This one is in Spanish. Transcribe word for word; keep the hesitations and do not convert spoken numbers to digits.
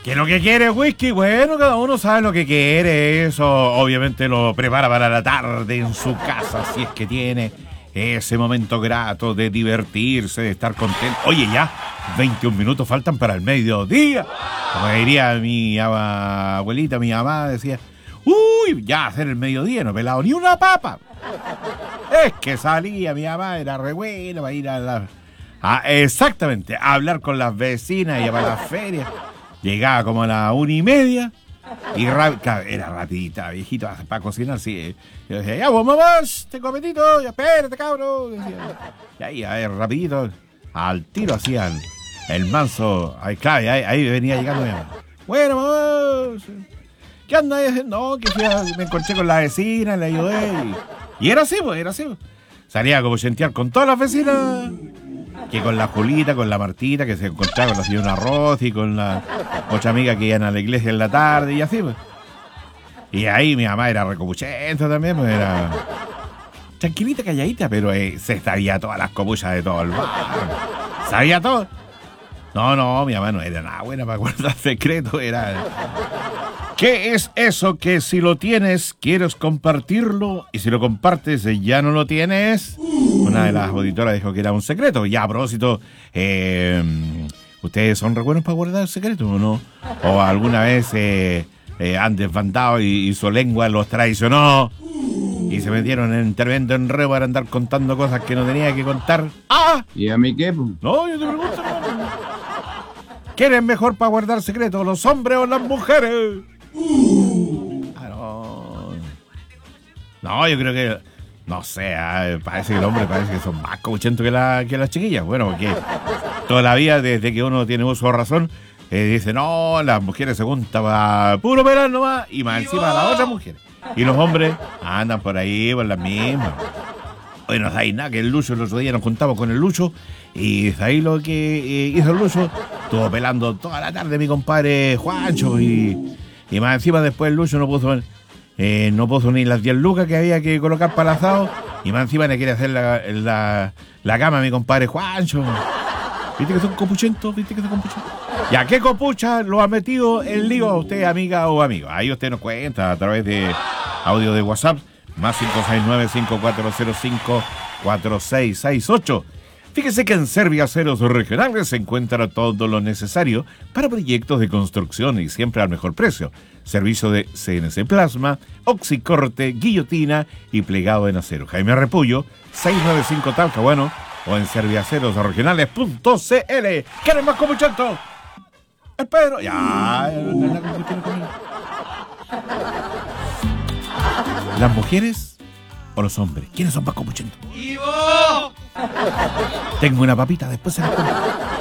¿Qué es lo que quiere whisky? Bueno, cada uno sabe lo que quiere. Eso obviamente lo prepara para la tarde en su casa, si es que tiene ese momento grato de divertirse, de estar contento. Oye, ya, veintiún minutos faltan para el mediodía. Como diría mi abuelita, mi mamá decía, uy, ya hacer el mediodía, no he pelado ni una papa. Es que salía mi mamá, era re buena para ir a la... a, exactamente, a hablar con las vecinas y a la feria. Llegaba como a la una y media y ra- era rapidita, viejito, para cocinar, sí. Yo decía, ya vos, mamá, tengo apetito, ya espérate, cabrón. Decía. Y ahí, a ver, rapidito, al tiro hacían el manso. Ahí, claro, ahí, ahí venía llegando mi mamá. Bueno, mamá, ¿qué andas haciendo? No, que fui a, me encontré con la vecina, le ayudé. Y, y era así, pues, era así. Salía como chantear con todas las vecinas. Que con la Julita, con la Martita, que se encontraba con la señora Rosy, con la otra amiga que iban a la iglesia en la tarde y así, pues. Y ahí mi mamá era recopuchenta también, pues era tranquilita, calladita, pero eh, se sabía todas las copuchas de todo el bar. Sabía todo. No, no, mi mamá no era nada buena para guardar secretos, era... ¿Qué es eso que si lo tienes, quieres compartirlo? Y si lo compartes, ya no lo tienes. Una de las auditoras dijo que era un secreto. Ya, a propósito, eh, ¿ustedes son re buenos para guardar secretos o no? ¿O alguna vez eh, eh, han desbandado y, y su lengua los traicionó? Y se metieron en tremendo enredo para andar contando cosas que no tenía que contar. ¡Ah! ¿Y a mí qué? No, yo te pregunto. ¿Quién es mejor para guardar secretos, los hombres o las mujeres? Ah, no. No, yo creo que... No sé, eh, parece que el hombre parece que son más copuchentos que, la, que las chiquillas. Bueno, porque toda la vida, desde que uno tiene uso de razón, eh, dice, no, las mujeres se juntan para puro pelar nomás, y más encima a las otras mujeres. Y los hombres andan por ahí, por las mismas. Oye, no sabéis nada, que el Lucho, el otro día nos juntamos con el Lucho, y sabéis lo que eh, hizo el Lucho. Estuvo pelando toda la tarde mi compadre Juancho, y, y más encima después el Lucho no puso... Eh, no puso ni las diez lucas que había que colocar para el asado. Y más encima le quiere hacer la, la, la cama a mi compadre Juancho. ¿Viste que son copuchentos? ¿Viste que son copuchentos? ¿Ya qué copucha lo ha metido en lío a usted, amiga o amigo? Ahí usted nos cuenta a través de audio de WhatsApp. Más cinco seis nueve, cinco cuatro cero cinco, cuatro seis seis ocho. Fíjese que en Serviaceros Regionales se encuentra todo lo necesario para proyectos de construcción y siempre al mejor precio. Servicio de C N C Plasma, oxicorte, guillotina y plegado en acero. Jaime Repullo, seiscientos noventa y cinco Talcahuano o en serviaceros regionales punto c l. ¿Quieren más copuchento? El Pedro. Ya, ¿las mujeres o los hombres? ¿Quiénes son más copuchentos? ¡Ivo! Tengo una papita, después se la pongo.